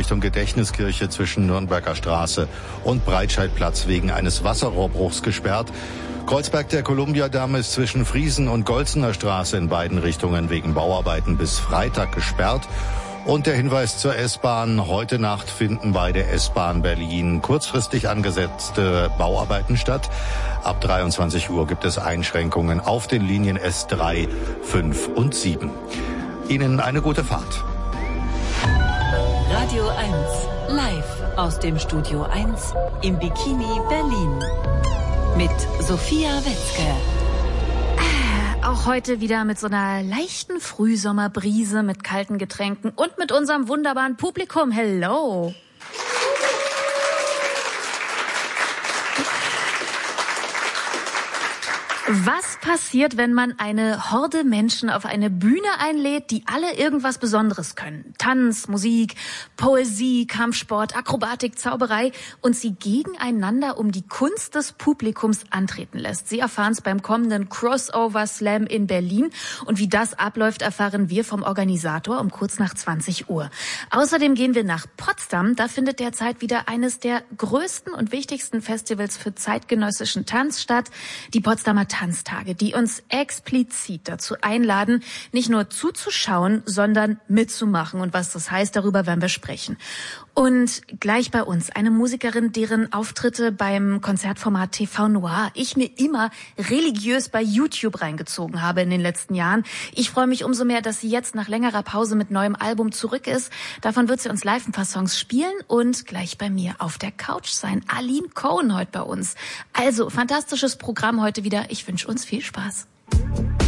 Richtung Gedächtniskirche zwischen Nürnberger Straße und Breitscheidplatz wegen eines Wasserrohrbruchs gesperrt. Kreuzberg der Kolumbiadamm ist zwischen Friesen und Golzener Straße in beiden Richtungen wegen Bauarbeiten bis Freitag gesperrt. Und der Hinweis zur S-Bahn. Heute Nacht finden bei der S-Bahn Berlin kurzfristig angesetzte Bauarbeiten statt. Ab 23 Uhr gibt es Einschränkungen auf den Linien S3, 5 und 7. Ihnen eine gute Fahrt. Radio 1, live aus dem Studio 1 im Bikini Berlin. Mit Sophia Wetzke. Auch heute wieder mit so einer leichten Frühsommerbrise, mit kalten Getränken und mit unserem wunderbaren Publikum. Hello! Was passiert, wenn man eine Horde Menschen auf eine Bühne einlädt, die alle irgendwas Besonderes können? Tanz, Musik, Poesie, Kampfsport, Akrobatik, Zauberei und sie gegeneinander um die Kunst des Publikums antreten lässt. Sie erfahren es beim kommenden Crossover Slam in Berlin und wie das abläuft, erfahren wir vom Organisator um kurz nach 20 Uhr. Außerdem gehen wir nach Potsdam. Da findet derzeit wieder eines der größten und wichtigsten Festivals für zeitgenössischen Tanz statt, die Potsdamer Tanztage, die uns explizit dazu einladen, nicht nur zuzuschauen, sondern mitzumachen. Und was das heißt, darüber werden wir sprechen. Und gleich bei uns eine Musikerin, deren Auftritte beim Konzertformat TV Noir ich mir immer religiös bei YouTube reingezogen habe in den letzten Jahren. Ich freue mich umso mehr, dass sie jetzt nach längerer Pause mit neuem Album zurück ist. Davon wird sie uns live ein paar Songs spielen und gleich bei mir auf der Couch sein. Aline Cohen heute bei uns. Also, fantastisches Programm heute wieder. Ich wünsche uns viel Spaß.